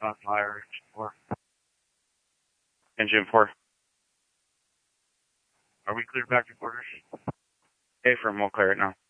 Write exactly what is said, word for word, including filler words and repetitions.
on fire, engine four. Engine four. Are we clear back to quarters? Hey, firm, we'll clear it now.